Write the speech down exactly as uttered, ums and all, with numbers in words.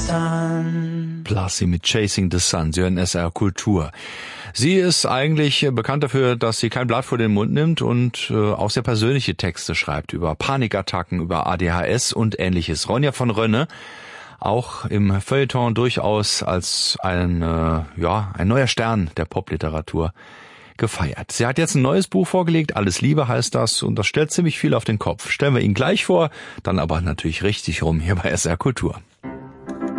sun. Blassi mit Chasing the Sun. Sie hören S R Kultur. Sie ist eigentlich bekannt dafür, dass sie kein Blatt vor den Mund nimmt und äh, auch sehr persönliche Texte schreibt über Panikattacken, über A D H S und Ähnliches. Ronja von Rönne, auch im Feuilleton durchaus als ein, äh, ja, ein neuer Stern der Popliteratur gefeiert. Sie hat jetzt ein neues Buch vorgelegt, Alles Liebe heißt das, und das stellt ziemlich viel auf den Kopf. Stellen wir ihn gleich vor, dann aber natürlich richtig rum hier bei S R Kultur.